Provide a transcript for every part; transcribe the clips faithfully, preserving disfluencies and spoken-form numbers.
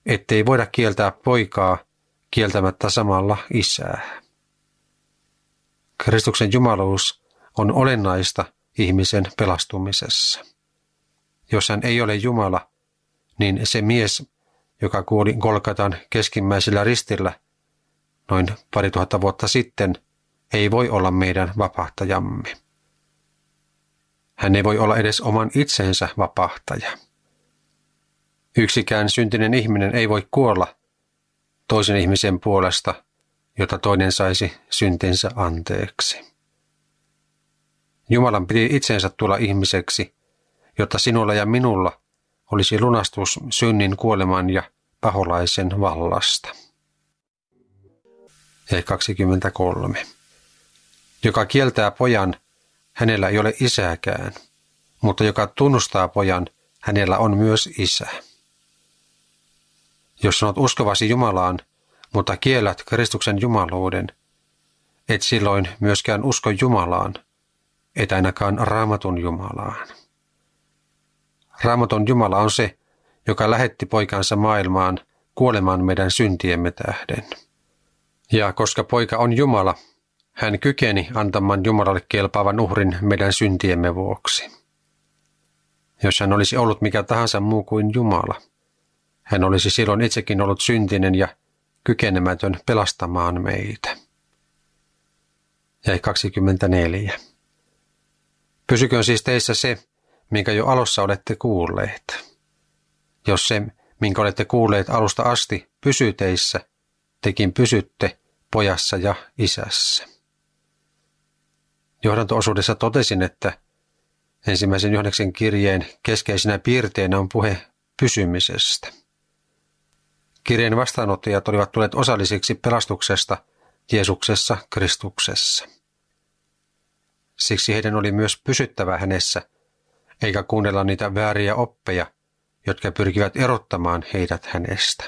ettei voida kieltää poikaa kieltämättä samalla isää. Kristuksen jumaluus on olennaista ihmisen pelastumisessa. Jos hän ei ole Jumala, niin se mies, joka kuoli Golgatan keskimmäisellä ristillä noin pari tuhatta vuotta sitten, ei voi olla meidän vapahtajamme. Hän ei voi olla edes oman itsensä vapahtaja. Yksikään syntinen ihminen ei voi kuolla toisen ihmisen puolesta, jotta toinen saisi syntinsä anteeksi. Jumalan piti itsensä tulla ihmiseksi, jotta sinulla ja minulla olisi lunastus synnin, kuoleman ja paholaisen vallasta. Ja kaksikymmentäkolme. Joka kieltää pojan, hänellä ei ole isääkään, mutta joka tunnustaa pojan, hänellä on myös isä. Jos sanot uskovasi Jumalaan, mutta kiellät Kristuksen jumaluuden, et silloin myöskään usko Jumalaan, et ainakaan Raamatun Jumalaan. Raamatun Jumala on se, joka lähetti poikansa maailmaan kuolemaan meidän syntiemme tähden. Ja koska poika on Jumala, hän kykeni antamaan Jumalalle kelpaavan uhrin meidän syntiemme vuoksi. Jos hän olisi ollut mikä tahansa muu kuin Jumala, hän olisi silloin itsekin ollut syntinen ja kykenemätön pelastamaan meitä. Jäi kaksikymmentäneljä. Pysyköön siis teissä se, minkä jo alussa olette kuulleet. Jos se, minkä olette kuulleet alusta asti, pysyy teissä, tekin pysytte pojassa ja isässä. Johdanto-osuudessa totesin, että ensimmäisen Johanneksen kirjeen keskeisenä piirteenä on puhe pysymisestä. Kirjeen vastaanottajat olivat tulleet osallisiksi pelastuksesta Jeesuksessa Kristuksessa. Siksi heidän oli myös pysyttävä hänessä, eikä kuunnella niitä vääriä oppeja, jotka pyrkivät erottamaan heidät hänestä.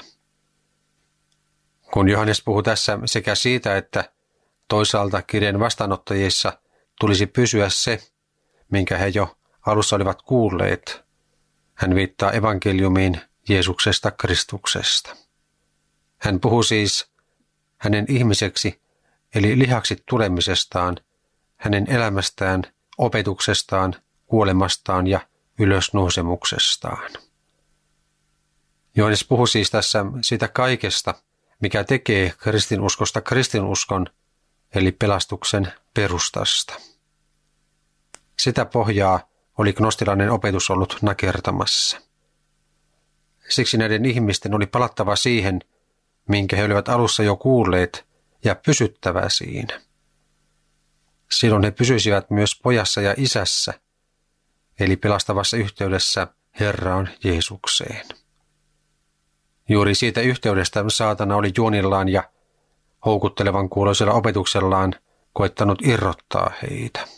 Kun Johannes puhuu tässä sekä siitä, että toisaalta kirjeen vastaanottajissa tulisi pysyä se, minkä he jo alussa olivat kuulleet, hän viittaa evankeliumiin Jeesuksesta Kristuksesta. Hän puhuu siis hänen ihmiseksi eli lihaksi tulemisestaan, hänen elämästään, opetuksestaan, kuolemastaan ja ylösnousemuksestaan. Johannes puhuu siis tässä siitä kaikesta, mikä tekee kristinuskosta kristinuskon, eli pelastuksen perustasta. Sitä pohjaa oli gnostilainen opetus ollut nakertamassa. Siksi näiden ihmisten oli palattava siihen, minkä he olivat alussa jo kuulleet, ja pysyttävä siinä. Silloin he pysyisivät myös pojassa ja isässä, eli pelastavassa yhteydessä Herraan Jeesukseen. Juuri siitä yhteydestä saatana oli juonillaan ja houkuttelevan kuuloisella opetuksellaan koettanut irrottaa heitä.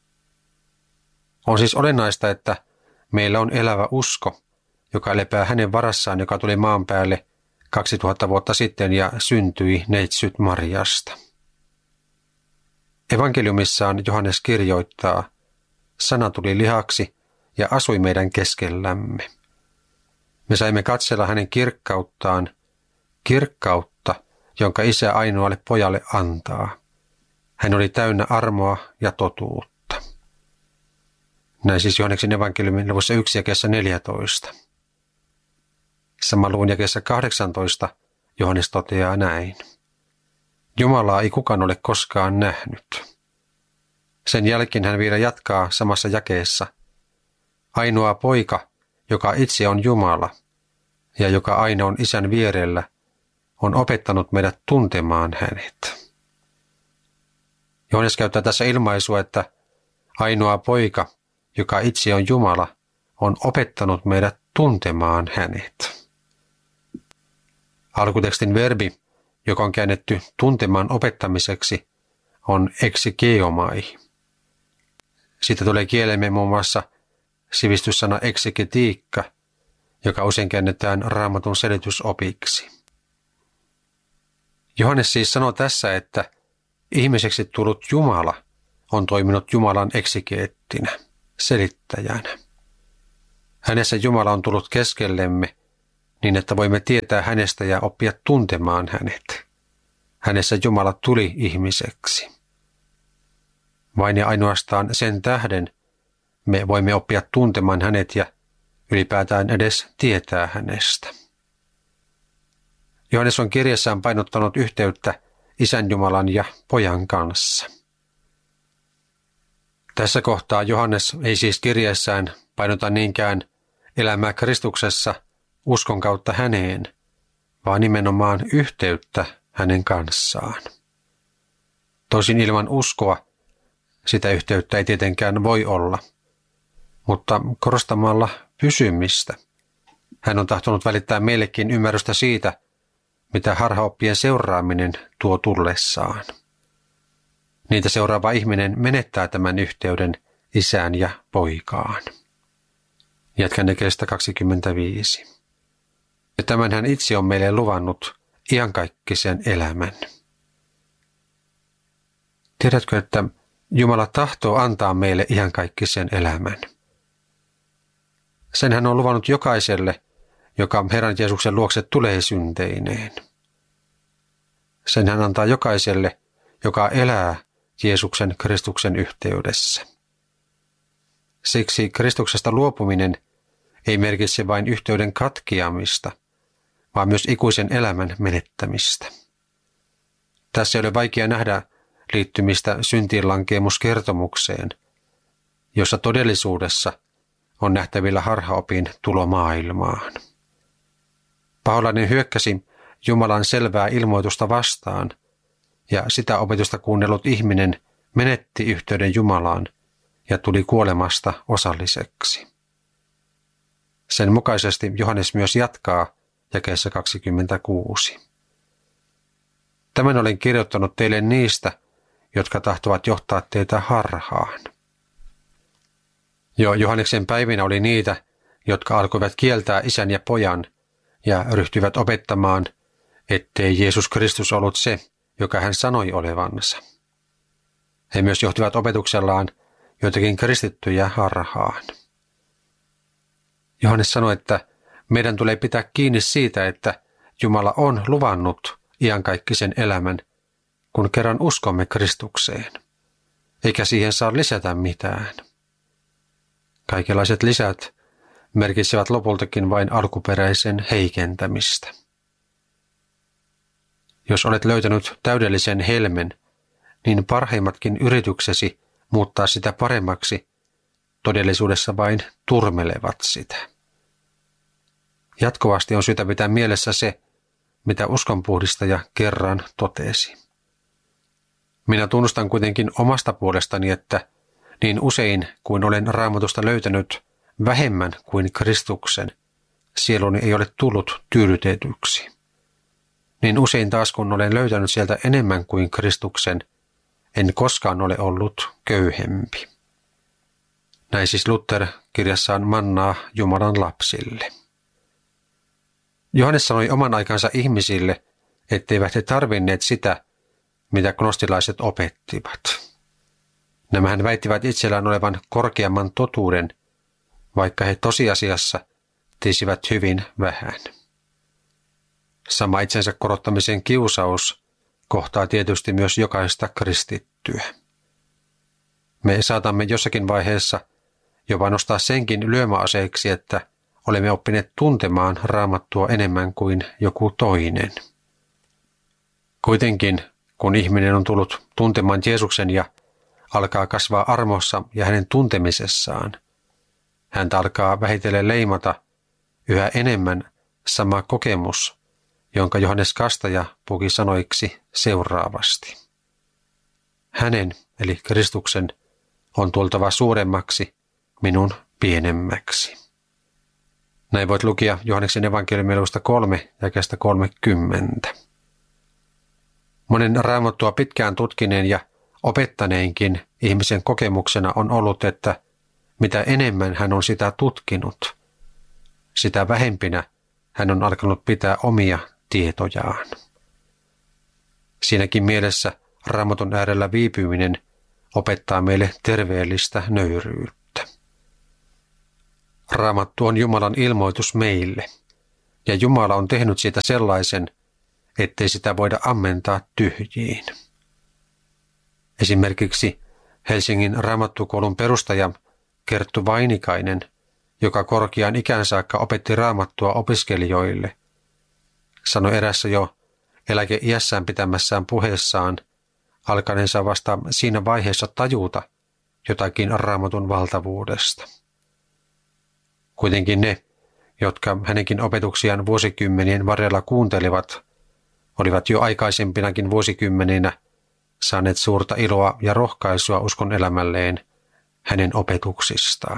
On siis olennaista, että meillä on elävä usko, joka lepää hänen varassaan, joka tuli maan päälle kaksituhatta vuotta sitten ja syntyi neitsyt Mariasta. Evankeliumissaan Johannes kirjoittaa, sana tuli lihaksi ja asui meidän keskellämme. Me saimme katsella hänen kirkkauttaan, kirkkautta, jonka isä ainoalle pojalle antaa. Hän oli täynnä armoa ja totuutta. Näin siis Johanneksen evankeliumin luvussa yksi jakeessa neljätoista. Sama luvun jakeessa kahdeksantoista Johannes toteaa näin. Jumalaa ei kukaan ole koskaan nähnyt. Sen jälkeen hän vielä jatkaa samassa jakeessa. Ainoa poika, joka itse on Jumala ja joka aina on isän vierellä, on opettanut meidät tuntemaan hänet. Johannes käyttää tässä ilmaisua, että ainoa poika, joka itse on Jumala, on opettanut meidät tuntemaan hänet. Alkutekstin verbi, joka on käännetty tuntemaan opettamiseksi, on exegeomai. Siitä tulee kielemme muun muassa sivistyssana exegetiikka, joka usein käännetään Raamatun selitysopiksi. Johannes siis sanoo tässä, että ihmiseksi tullut Jumala on toiminut Jumalan eksegeettinä, selittäjänä. Hänessä Jumala on tullut keskellemme niin että voimme tietää hänestä ja oppia tuntemaan hänet. Hänessä Jumala tuli ihmiseksi. Vain ja ainoastaan sen tähden me voimme oppia tuntemaan hänet ja ylipäätään edes tietää hänestä. Johannes on kirjassaan painottanut yhteyttä Isän Jumalan ja Pojan kanssa. Tässä kohtaa Johannes ei siis kirjassaan painota niinkään elämää Kristuksessa uskon kautta häneen, vaan nimenomaan yhteyttä hänen kanssaan. Tosin ilman uskoa sitä yhteyttä ei tietenkään voi olla, mutta korostamalla pysymistä hän on tahtonut välittää meillekin ymmärrystä siitä, mitä harhaoppien seuraaminen tuo tullessaan. Niitä seuraava ihminen menettää tämän yhteyden Isään ja Poikaan. Jatkan jakeesta kaksikymmentäviisi. Ja tämän hän itse on meille luvannut iankaikkisen elämän. Tiedätkö, että Jumala tahtoo antaa meille iankaikkisen elämän? Sen hän on luvannut jokaiselle, joka Herran Jeesuksen luokse tulee synteineen. Sen hän antaa jokaiselle, joka elää Jeesuksen Kristuksen yhteydessä. Siksi Kristuksesta luopuminen ei merkitse vain yhteyden katkeamista, vaan myös ikuisen elämän menettämistä. Tässä ei ole vaikea nähdä liittymistä syntiinlankeemuskertomukseen, jossa todellisuudessa on nähtävillä harhaopin tulo maailmaan. Paholainen hyökkäsi Jumalan selvää ilmoitusta vastaan, ja sitä opetusta kuunnellut ihminen menetti yhteyden Jumalaan ja tuli kuolemasta osalliseksi. Sen mukaisesti Johannes myös jatkaa jakeessa kaksikymmentäkuusi. Tämän olen kirjoittanut teille niistä, jotka tahtovat johtaa teitä harhaan. Jo Johanneksen päivinä oli niitä, jotka alkoivat kieltää Isän ja Pojan ja ryhtyivät opettamaan, ettei Jeesus Kristus ollut se, joka hän sanoi olevansa. He myös johtivat opetuksellaan joitakin kristittyjä harhaan. Johannes sanoi, että meidän tulee pitää kiinni siitä, että Jumala on luvannut iankaikkisen elämän, kun kerran uskomme Kristukseen, eikä siihen saa lisätä mitään. Kaikenlaiset lisät merkitsevät lopultakin vain alkuperäisen heikentämistä. Jos olet löytänyt täydellisen helmen, niin parhaimmatkin yrityksesi muuttaa sitä paremmaksi todellisuudessa vain turmelevat sitä. Jatkuvasti on syytä pitää mielessä se, mitä uskonpuhdistaja kerran totesi. Minä tunnustan kuitenkin omasta puolestani, että niin usein kuin olen Raamatusta löytänyt vähemmän kuin Kristuksen, sieluni ei ole tullut tyydytetyksi. Niin usein taas kun olen löytänyt sieltä enemmän kuin Kristuksen, en koskaan ole ollut köyhempi. Näin siis Luther kirjassaan Mannaa Jumalan lapsille. Johannes sanoi oman aikansa ihmisille, etteivät he tarvinneet sitä, mitä gnostilaiset opettivat. Nämähän väittivät itsellään olevan korkeamman totuuden, vaikka he tosiasiassa tiesivät hyvin vähän. Sama itsensä korottamisen kiusaus kohtaa tietysti myös jokaista kristittyä. Me saatamme jossakin vaiheessa jopa nostaa senkin lyömäaseeksi, että olemme oppineet tuntemaan Raamattua enemmän kuin joku toinen. Kuitenkin, kun ihminen on tullut tuntemaan Jeesuksen ja alkaa kasvaa armossa ja hänen tuntemisessaan, häntä alkaa vähitellen leimata yhä enemmän sama kokemus, jonka Johannes Kastaja puki sanoiksi seuraavasti. Hänen, eli Kristuksen, on tultava suuremmaksi, minun pienemmäksi. Näin voit lukea Johanneksen evankeliumiluvusta kolme jakeesta kolmekymmentä. Monen Raamattua pitkään tutkineen ja opettaneenkin ihmisen kokemuksena on ollut, että mitä enemmän hän on sitä tutkinut, sitä vähempinä hän on alkanut pitää omia tietojaan. Siinäkin mielessä Raamatun äärellä viipyminen opettaa meille terveellistä nöyryyttä. Raamattu on Jumalan ilmoitus meille, ja Jumala on tehnyt siitä sellaisen, ettei sitä voida ammentaa tyhjiin. Esimerkiksi Helsingin Raamattukoulun perustaja Kerttu Vainikainen, joka korkeaan ikään saakka opetti Raamattua opiskelijoille, sanoi erässä jo eläkeiässään pitämässään puheessaan alkaneensa vasta siinä vaiheessa tajuta jotakin Raamatun valtavuudesta. Kuitenkin ne, jotka hänenkin opetuksiaan vuosikymmenien varrella kuuntelivat, olivat jo aikaisempinakin vuosikymmeninä saaneet suurta iloa ja rohkaisua uskon elämälleen hänen opetuksistaan.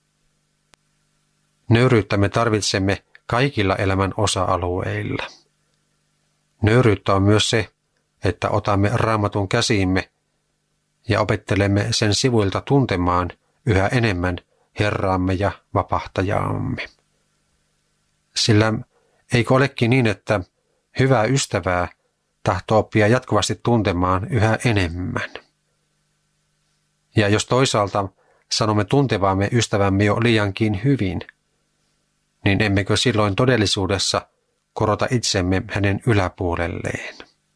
Nöyryyttä me tarvitsemme kaikilla elämän osa-alueilla. Nöyryyttä on myös se, että otamme Raamatun käsiimme ja opettelemme sen sivuilta tuntemaan yhä enemmän Herraamme ja Vapahtajaamme. Sillä eikö olekin niin, että hyvää ystävää tahtoo oppia jatkuvasti tuntemaan yhä enemmän? Ja jos toisaalta sanomme tuntevaamme ystävämme jo liiankin hyvin, niin emmekö silloin todellisuudessa korota itsemme hänen yläpuolelleen?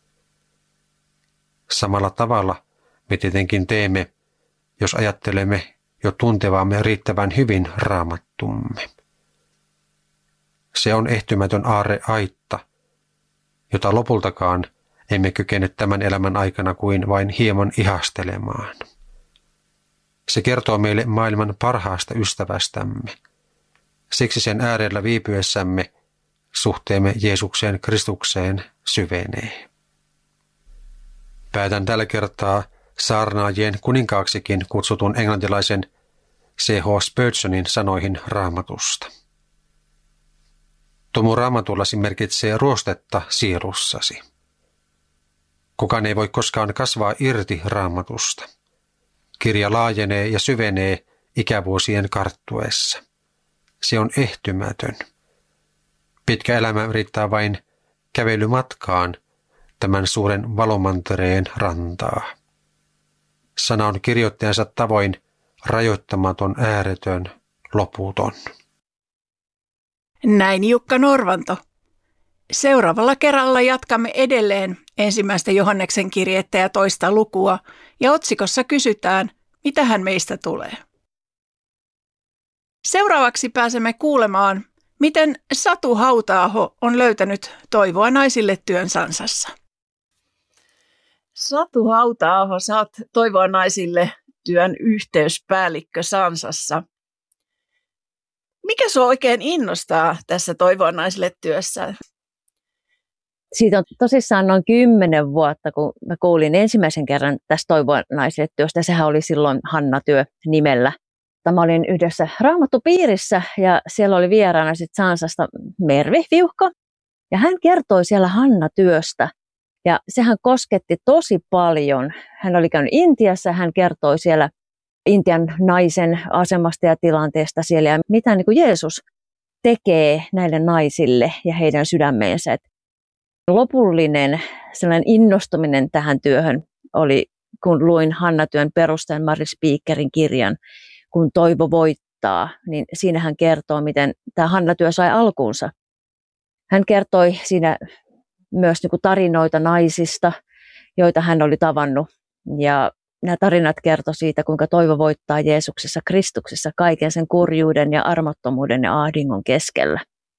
Samalla tavalla me tietenkin teemme, jos ajattelemme jo tuntevaamme riittävän hyvin Raamattumme. Se on ehtymätön aarreaitta, jota lopultakaan emme kykene tämän elämän aikana kuin vain hieman ihastelemaan. Se kertoo meille maailman parhaasta ystävästämme. Siksi sen äärellä viipyessämme suhteemme Jeesukseen Kristukseen syvenee. Päätän tällä kertaa saarnaajien kuninkaaksikin kutsutun englantilaisen C H Spurgeonin sanoihin Raamatusta. Tomu Raamatullasi merkitsee ruostetta sielussasi. Kukaan ei voi koskaan kasvaa irti Raamatusta. Kirja laajenee ja syvenee ikävuosien karttuessa. Se on ehtymätön. Pitkä elämä riittää vain kävelymatkaan tämän suuren valomantereen rantaa. Sana on kirjoittajansa tavoin rajoittamaton, ääretön, loputon. Näin Jukka Norvanto. Seuraavalla kerralla jatkamme edelleen ensimmäistä Johanneksen kirjettä ja toista lukua, ja otsikossa kysytään, mitä hän meistä tulee. Seuraavaksi pääsemme kuulemaan, miten Satu Hauta-aho on löytänyt toivoa naisille työn Sansassa. Satu Hauta-aho, sä oot Toivoa naisille työn yhteyspäällikkö Sansassa. Mikä sua oikein innostaa tässä Toivoa naisille työssä? Siitä on tosissaan noin kymmenen vuotta, kun mä kuulin ensimmäisen kerran tästä Toivoa naisille työstä. Sehän oli silloin Hanna-työ nimellä. Mä olin yhdessä raamattupiirissä ja siellä oli vieraana sit Sansasta Mervi Viuhko. Ja hän kertoi siellä Hanna-työstä. Ja sehän kosketti tosi paljon. Hän oli käynyt Intiassa, hän kertoi siellä Intian naisen asemasta ja tilanteesta siellä ja mitä niin kuin Jeesus tekee näille naisille ja heidän sydämeensä. Et lopullinen sellainen innostuminen tähän työhön oli, kun luin Hanna-työn perustajan Mari Speakerin kirjan, kun toivo voittaa, niin siinä hän kertoo, miten tämä Hanna-työ sai alkuunsa. Hän kertoi siinä myös niin kuin tarinoita naisista, joita hän oli tavannut. Ja nämä tarinat kertoi siitä, kuinka toivo voittaa Jeesuksessa Kristuksessa kaiken sen kurjuuden ja armottomuuden ja ahdingon keskellä.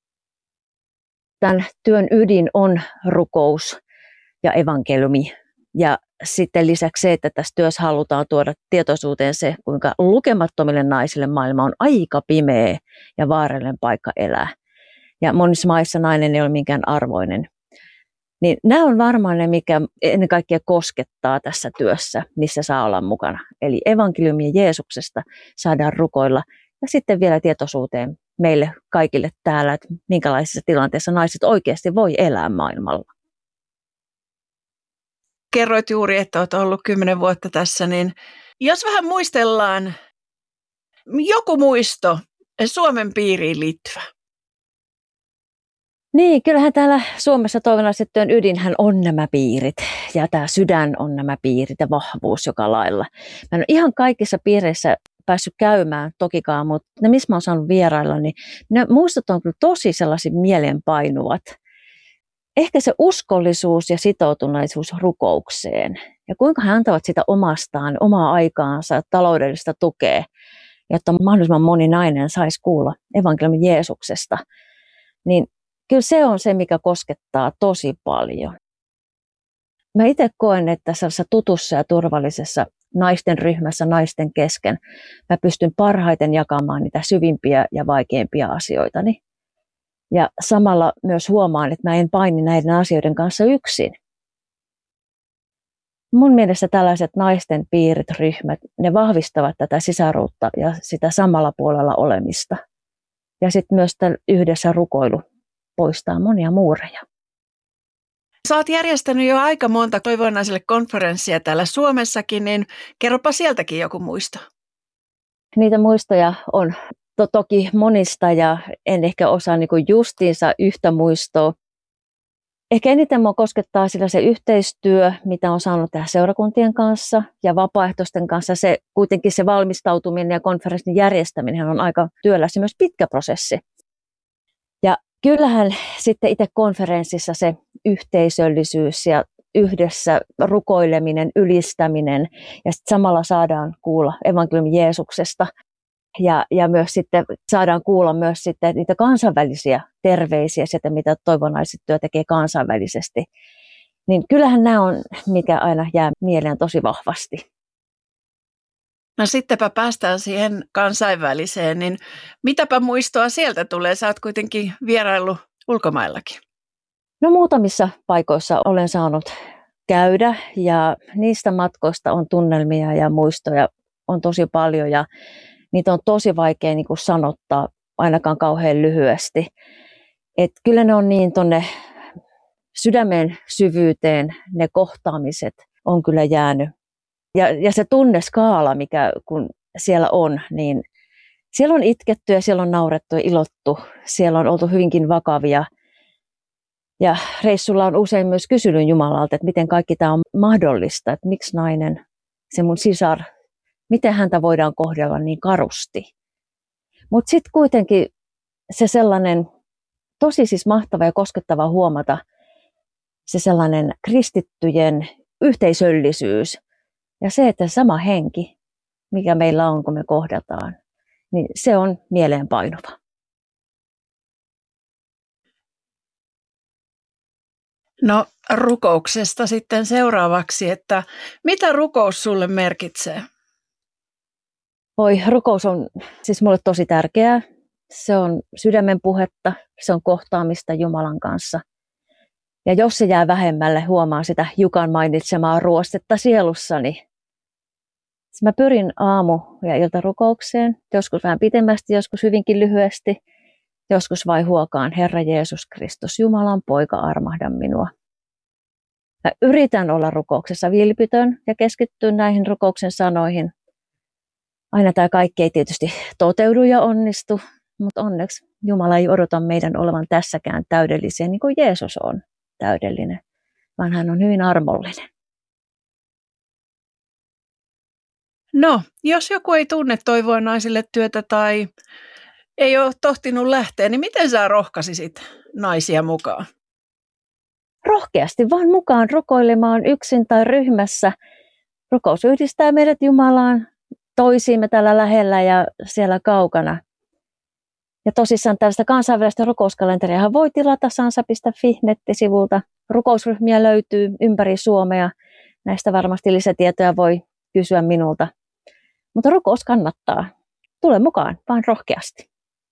Tämän työn ydin on rukous ja evankeliumi. Ja sitten lisäksi se, että tässä työssä halutaan tuoda tietoisuuteen se, kuinka lukemattomille naisille maailma on aika pimeä ja vaarallinen paikka elää. Ja monissa maissa nainen ei ole minkään arvoinen. Niin nämä on varmaan ne, mikä ennen kaikkea koskettaa tässä työssä, missä saa olla mukana. Eli evankeliumia Jeesuksesta saadaan rukoilla ja sitten vielä tietoisuuteen meille kaikille täällä, että minkälaisissa tilanteissa naiset oikeasti voi elää maailmalla. Kerroit juuri, että olet ollut kymmenen vuotta tässä, niin jos vähän muistellaan joku muisto Suomen piiriin liittyvä. Niin, kyllähän täällä Suomessa Toivon naisille työn ydinhän on nämä piirit ja tämä sydän on nämä piirit ja vahvuus joka lailla. Mä en ole ihan kaikissa piireissä päässyt käymään tokikaan, mutta ne, missä mä oon saanut vierailla, niin ne muistot on kyllä tosi sellaisia mielenpainuvat. Ehkä se uskollisuus ja sitoutuneisuus rukoukseen ja kuinka he antavat sitä omastaan, omaa aikaansa, taloudellista tukea, jotta mahdollisimman moni nainen saisi kuulla evankeliumin Jeesuksesta, niin kyllä se on se, mikä koskettaa tosi paljon. Mä itse koen, että sellaisessa tutussa ja turvallisessa naisten ryhmässä, naisten kesken, mä pystyn parhaiten jakamaan niitä syvimpiä ja vaikeimpia asioitani. Ja samalla myös huomaan, että mä en paini näiden asioiden kanssa yksin. Mun mielestä tällaiset naisten piirit, ryhmät, ne vahvistavat tätä sisaruutta ja sitä samalla puolella olemista. Ja sitten myös yhdessä rukoilu poistaa monia muureja. Sä oot järjestänyt jo aika monta Toivoa naisille -konferenssia täällä Suomessakin, niin kerropa sieltäkin joku muisto. Niitä muistoja on to- toki monista ja en ehkä osaa niinku justiinsa yhtä muistoa. Ehkä eniten minua koskettaa sillä se yhteistyö, mitä on saanut tehdä seurakuntien kanssa ja vapaaehtoisten kanssa. Se, kuitenkin se valmistautuminen ja konferenssin järjestäminen on aika työläs ja myös pitkä prosessi. Ja kyllähän sitten itse konferenssissa se yhteisöllisyys ja yhdessä rukoileminen, ylistäminen ja sitten samalla saadaan kuulla evankeliumin Jeesuksesta. Ja, ja myös sitten saadaan kuulla myös sitten niitä kansainvälisiä terveisiä, sieltä mitä Toivoa naiset -työ tekee kansainvälisesti. Niin kyllähän nämä on, mikä aina jää mieleen tosi vahvasti. No sittenpä päästään siihen kansainväliseen, niin mitäpä muistoa sieltä tulee? Sä oot kuitenkin vieraillut ulkomaillakin. No muutamissa paikoissa olen saanut käydä ja niistä matkoista on tunnelmia ja muistoja on tosi paljon ja niitä on tosi vaikea niin kuin sanottaa ainakaan kauhean lyhyesti. Et kyllä ne on niin tuonne sydämen syvyyteen, ne kohtaamiset on kyllä jäänyt. Ja, ja se tunneskaala, mikä kun siellä on, niin siellä on itketty ja siellä on naurettu ja ilottu. Siellä on oltu hyvinkin vakavia. Ja reissulla on usein myös kysynyt Jumalalta, että miten kaikki tämä on mahdollista. Että miksi nainen, se mun sisar, miten häntä voidaan kohdella niin karusti. Mutta sitten kuitenkin se sellainen tosi siis mahtava ja koskettava huomata, se sellainen kristittyjen yhteisöllisyys ja se, että sama henki, mikä meillä on, kun me kohdataan, niin se on mieleenpainuva. No rukouksesta sitten seuraavaksi, että mitä rukous sulle merkitsee? Oi, rukous on siis mulle tosi tärkeää. Se on sydämen puhetta, se on kohtaamista Jumalan kanssa. Ja jos se jää vähemmälle, huomaan sitä Jukan mainitsemaa ruostetta sielussani. Mä pyrin aamu- ja iltarukoukseen, joskus vähän pitemmästi, joskus hyvinkin lyhyesti, joskus vai huokaan Herra Jeesus Kristus, Jumalan poika, armahda minua. Mä yritän olla rukouksessa vilpitön ja keskittyä näihin rukouksen sanoihin. Aina tämä kaikki ei tietysti toteudu ja onnistu, mutta onneksi Jumala ei odota meidän olevan tässäkään täydellisiä niin kuin Jeesus on täydellinen, vaan hän on hyvin armollinen. No, jos joku ei tunne Toivoa naisille -työtä tai ei ole tohtinut lähteä, niin miten sä rohkaisisit naisia mukaan? Rohkeasti vaan mukaan rukoilemaan yksin tai ryhmässä. Rukous yhdistää meidät Jumalaan, toisiimme täällä lähellä ja siellä kaukana. Ja tosissaan tällaista kansainvälistä rukouskalenteriahan voi tilata sansa piste fi-nettisivulta. Rukousryhmiä löytyy ympäri Suomea. Näistä varmasti lisätietoja voi kysyä minulta. Mutta rukous kannattaa. Tule mukaan, vaan rohkeasti.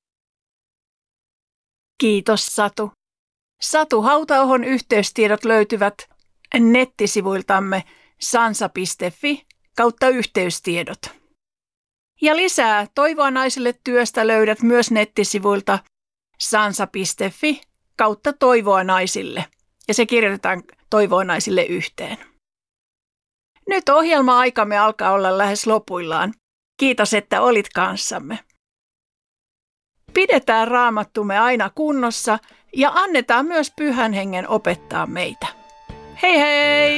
Kiitos Satu. Satu Hauta-ahon yhteystiedot löytyvät nettisivuiltamme sansa piste fi kautta yhteystiedot. Ja lisää Toivoa naisille -työstä löydät myös nettisivuilta sansa piste fi kautta Toivoa naisille. Ja se kirjoitetaan Toivoa naisille yhteen. Nyt ohjelma-aikamme alkaa olla lähes lopuillaan. Kiitos, että olit kanssamme. Pidetään Raamattumme aina kunnossa ja annetaan myös Pyhän Hengen opettaa meitä. Hei hei!